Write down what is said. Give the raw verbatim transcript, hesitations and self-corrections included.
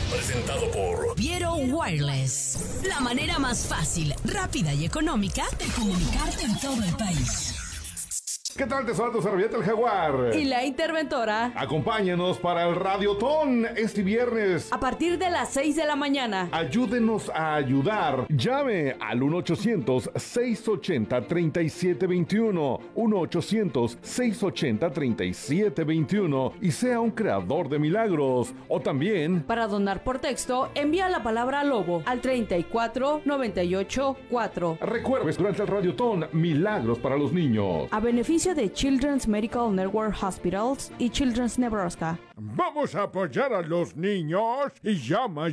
Presentado por Viero Wireless. La manera más fácil, rápida y económica de comunicarte en todo el país. ¿Qué tal? Te saluda tu servilleta el Jaguar. Y la interventora. Acompáñanos para el Radiotón este viernes. A partir de las seis de la mañana. Ayúdenos a ayudar. Llame al uno ochocientos, seiscientos ochenta, treinta y siete veintiuno. uno ochocientos, seiscientos ochenta, treinta y siete veintiuno. Y sea un creador de milagros. O también... Para donar por texto, envía la palabra lobo al treinta y cuatro, noventa y ocho, cuatro. Recuerdes durante el Radiotón, milagros para los niños. A beneficio de Children's Medical Network Hospitals y Children's Nebraska. Vamos a apoyar a los niños y llama